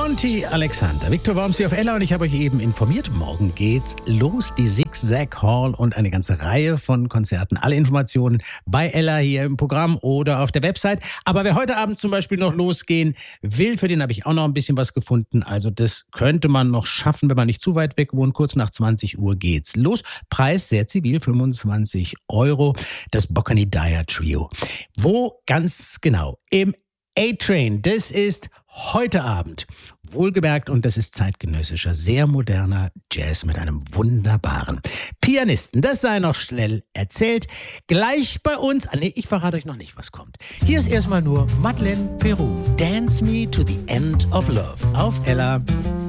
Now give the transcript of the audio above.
Monty Alexander, Victor Wormsi auf Ella und ich habe euch eben informiert, morgen geht's los, die Zigzag Hall und eine ganze Reihe von Konzerten. Alle Informationen bei Ella hier im Programm oder auf der Website. Aber wer heute Abend zum Beispiel noch losgehen will, für den habe ich auch noch ein bisschen was gefunden. Also das könnte man noch schaffen, wenn man nicht zu weit weg wohnt. Kurz nach 20 Uhr geht's los. Preis sehr zivil, 25 €. Das Bocconi Dyer Trio. Wo ganz genau? Im A-Train. Das ist heute Abend. Wohlgemerkt, und das ist zeitgenössischer, sehr moderner Jazz mit einem wunderbaren Pianisten. Das sei noch schnell erzählt. Gleich bei uns, ich verrate euch noch nicht, was kommt. Hier ist erstmal nur Madeleine Peru. Dance Me to the End of Love auf Ella.